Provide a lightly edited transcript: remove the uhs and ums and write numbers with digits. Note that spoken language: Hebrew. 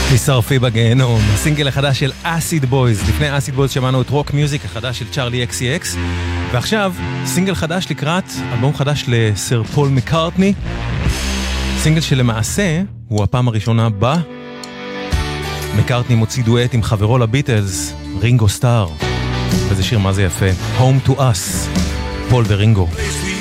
תשרפי בגיהנום, הסינגל החדש של אסיד בויז. לפני אסיד בויז שמענו את רוק מיוזיק החדש של צ'ארלי XCX, ועכשיו סינגל חדש לקראת אלבום חדש לסר פול מקארטני, סינגל שלמעשה הוא הפעם הראשונה בה מקארטני מוציא דואט עם חברו לביטלס, רינגו סטאר, וזה שיר מה זה יפה, Home to Us, פול ורינגו.